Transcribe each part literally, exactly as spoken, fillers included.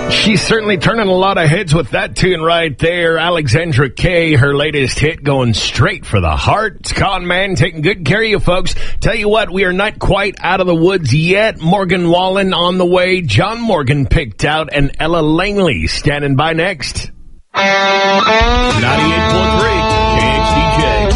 She's certainly turning a lot of heads with that tune right there. Alexandra Kay, her latest hit, going straight for the heart. It's Con Man taking good care of you folks. Tell you what, we are not quite out of the woods yet. Morgan Wallen on the way. John Morgan picked out, and Ella Langley standing by next. ninety-eight point three K X D J.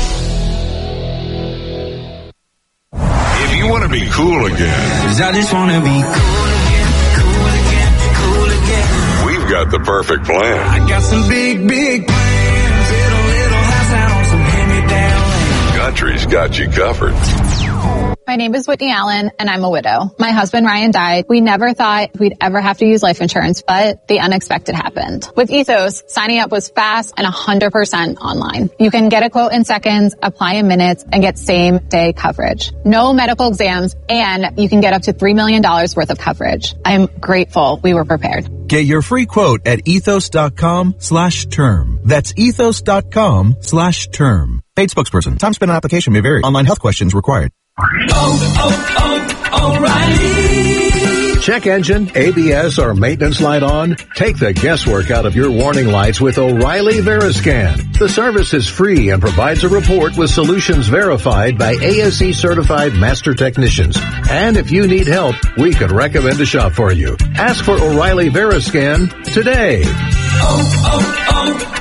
If you want to be cool again, 'cause I just want to be cool again, cool again, cool again. We've got the perfect plan. I got some big, big plans. Little, little house out on some hand-me-down. Country's got you covered. My name is Whitney Allen, and I'm a widow. My husband, Ryan, died. We never thought we'd ever have to use life insurance, but the unexpected happened. With Ethos, signing up was fast and one hundred percent online. You can get a quote in seconds, apply in minutes, and get same-day coverage. No medical exams, and you can get up to three million dollars worth of coverage. I'm grateful we were prepared. Get your free quote at ethos.com slash term. That's ethos.com slash term. Paid spokesperson. Time spent on application may vary. Online health questions required. Oh, oh, oh, O'Reilly. Check engine, A B S, or maintenance light on? Take the guesswork out of your warning lights with O'Reilly Veriscan. The service is free and provides a report with solutions verified by A S E certified master technicians. And if you need help, we could recommend a shop for you. Ask for O'Reilly Veriscan today. Oh,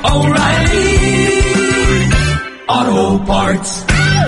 oh, oh, O'Reilly Auto Parts.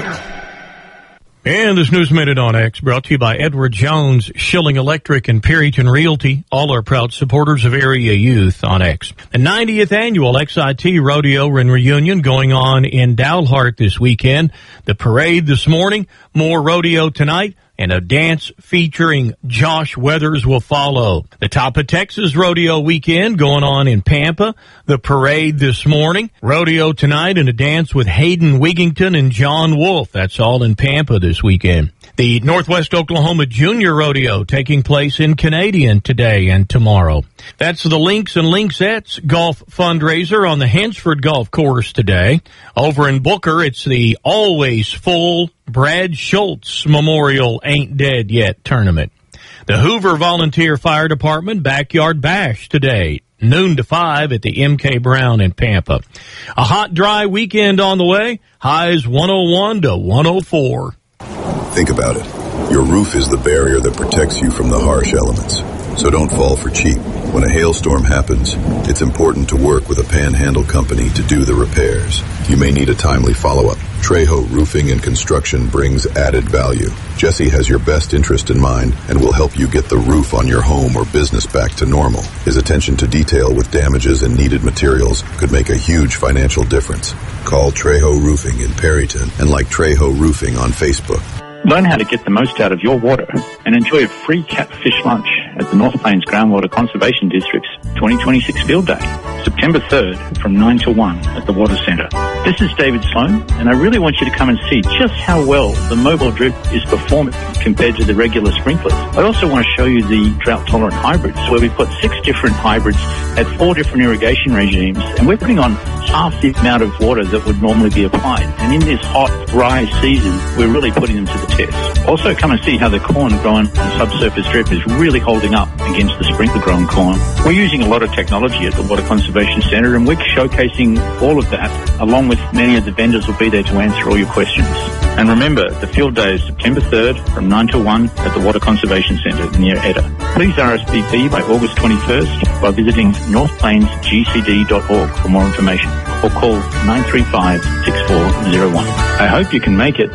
And this News Minute on X brought to you by Edward Jones, Schilling Electric, and Perryton Realty, all are proud supporters of area youth on X. The ninetieth annual X I T Rodeo and Reunion going on in Dalhart this weekend. The parade this morning, more rodeo tonight, and a dance featuring Josh Weathers will follow. The Top of Texas Rodeo weekend going on in Pampa. The parade this morning, rodeo tonight, and a dance with Hayden Wigington and John Wolf. That's all in Pampa this weekend. The Northwest Oklahoma Junior Rodeo taking place in Canadian today and tomorrow. That's the Links and Linksets golf fundraiser on the Hensford Golf Course today. Over in Booker, it's the always full Brad Schultz Memorial Ain't Dead Yet tournament. The Hoover Volunteer Fire Department Backyard Bash today, noon to five at the M K Brown in Pampa. A hot, dry weekend on the way. Highs one oh one to one oh four. Think about it. Your roof is the barrier that protects you from the harsh elements. So don't fall for cheap. When a hailstorm happens, it's important to work with a panhandle company to do the repairs. You may need a timely follow-up. Trejo Roofing and Construction brings added value. Jesse has your best interest in mind and will help you get the roof on your home or business back to normal. His attention to detail with damages and needed materials could make a huge financial difference. Call Trejo Roofing in Perryton and like Trejo Roofing on Facebook. Learn how to get the most out of your water and enjoy a free catfish lunch at the North Plains Groundwater Conservation District's twenty twenty-six Field Day, September third from nine to one at the Water Centre. This is David Sloan, and I really want you to come and see just how well the mobile drip is performing compared to the regular sprinklers. I also want to show you the drought-tolerant hybrids, where we put six different hybrids at four different irrigation regimes, and we're putting on half the amount of water that would normally be applied. And in this hot, dry season, we're really putting them to the test. Also, come and see how the corn grown on subsurface drip is really holding up against the sprinkler-grown corn. We're using a lot of technology at the Water Conservation Centre, and we're showcasing all of that, along with many of the vendors will be there to answer all your questions. And remember, the field day is September third from nine to one at the Water Conservation Centre near Edda. Please R S V P by August twenty-first by visiting north plains g c d dot org for more information, or call nine three five, six four zero one. I hope you can make it.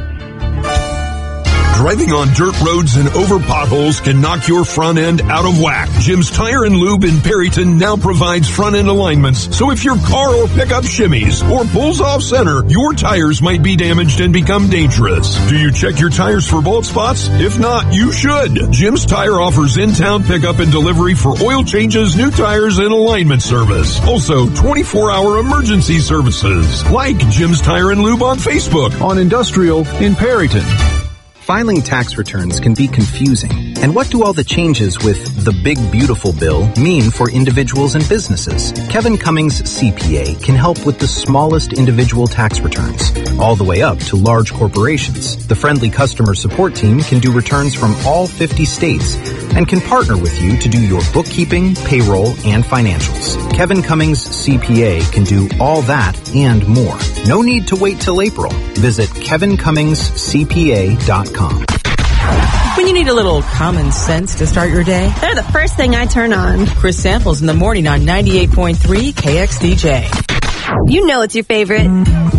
Driving on dirt roads and over potholes can knock your front end out of whack. Jim's Tire and Lube in Perryton now provides front end alignments, so if your car or pickup shimmies or pulls off center, your tires might be damaged and become dangerous. Do you check your tires for bald spots? If not, you should. Jim's Tire offers in-town pickup and delivery for oil changes, new tires, and alignment service. Also, twenty-four hour emergency services. Like Jim's Tire and Lube on Facebook. On Industrial in Perryton. Filing tax returns can be confusing. And what do all the changes with the Big Beautiful Bill mean for individuals and businesses? Kevin Cummings C P A can help with the smallest individual tax returns, all the way up to large corporations. The friendly customer support team can do returns from all fifty states and can partner with you to do your bookkeeping, payroll, and financials. Kevin Cummings C P A can do all that and more. No need to wait till April. Visit kevin cummings c p a dot com. When you need a little common sense to start your day, they're the first thing I turn on. Chris Samples in the morning on ninety-eight point three K X D J. You know it's your favorite.